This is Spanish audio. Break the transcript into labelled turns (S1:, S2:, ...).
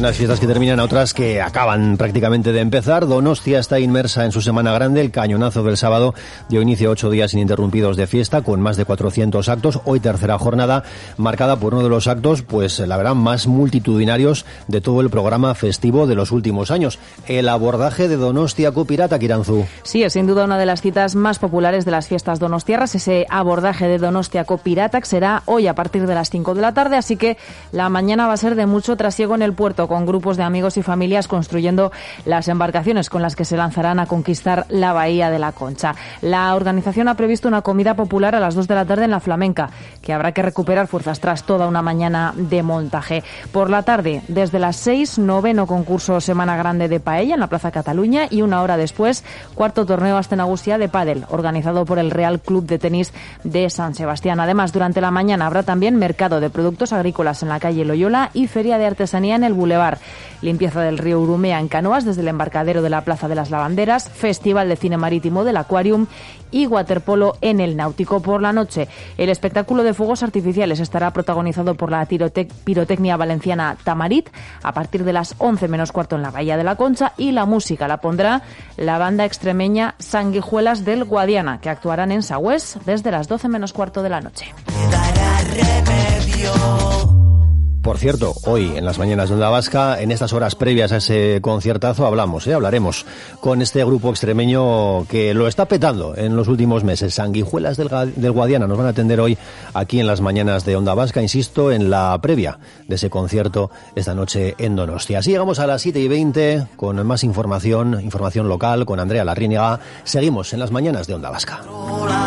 S1: unas fiestas que terminan a otras que acaban prácticamente de empezar. Donostia está inmersa en su semana grande. El cañonazo del sábado dio inicio a 8 días ininterrumpidos de fiesta, con más de 400 actos. Hoy tercera jornada, marcada por uno de los actos, pues la verdad, más multitudinarios de todo el programa festivo de los últimos años. El abordaje de Donostiako Piratak, Iranzu.
S2: Sí, es sin duda una de las citas más populares de las fiestas donostiarras. Ese abordaje de Donostiako Piratak será hoy a partir de las 5 de la tarde, así que la mañana va a ser de mucho trasiego en el puerto, con grupos de amigos y familias construyendo las embarcaciones con las que se lanzarán a conquistar la bahía de la Concha. La organización ha previsto una comida popular a las 2 de la tarde en la Flamenca, que habrá que recuperar fuerzas tras toda una mañana de montaje. Por la tarde, desde las 6, noveno concurso Semana Grande de Paella en la Plaza Cataluña, y una hora después, cuarto torneo Astenagusia de pádel, organizado por el Real Club de Tenis de San Sebastián. Además, durante la mañana habrá también mercado de productos agrícolas en la calle Loyola y feria de artesanía en el Boulevard. Limpieza del río Urumea en canoas desde el embarcadero de la Plaza de las Lavanderas, Festival de Cine Marítimo del Aquarium y waterpolo en el Náutico. Por la noche, el espectáculo de fuegos artificiales estará protagonizado por la pirotecnia valenciana Tamarit a partir de las 11 menos cuarto en la Bahía de la Concha, y la música la pondrá la banda extremeña Sanguijuelas del Guadiana, que actuarán en Sagüés desde las 12 menos cuarto de la noche.
S1: Por cierto, hoy en las mañanas de Onda Vasca, en estas horas previas a ese conciertazo, hablaremos con este grupo extremeño que lo está petando en los últimos meses. Sanguijuelas del Guadiana nos van a atender hoy aquí en las mañanas de Onda Vasca, insisto, en la previa de ese concierto esta noche en Donostia. Así llegamos a las 7:20 con más información local con Andrea Larríniga. Seguimos en las mañanas de Onda Vasca.